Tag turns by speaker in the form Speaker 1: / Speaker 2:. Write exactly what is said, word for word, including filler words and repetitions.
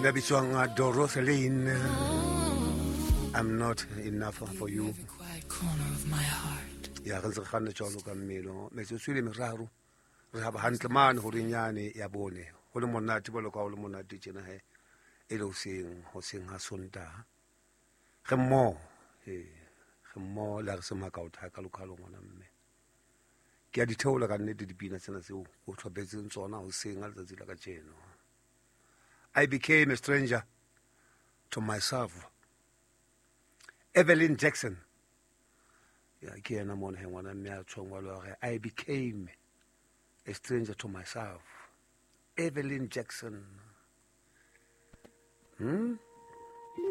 Speaker 1: Nabitswanga Dorotheline, I'm not enough for you.
Speaker 2: Every quiet corner of my heart.
Speaker 1: Ya re ntse gana jalo ka mmelo metsotso le meraro re ha hantle mane ho renyane ya bone ho le monate bolo ka ho le monate tjena he e le hoseng ho seng ha sonta ge mo he ge mo la re se maka o thaka lokalo ngwana mme ke a ditheola ka nnete dipina tsena tseo o tlhopetseng tsona ho seng a letsatsi la ka tjeno. I became a stranger to myself. Evelyn Jackson. Yeah, I became a stranger to myself. Evelyn Jackson. Hmm?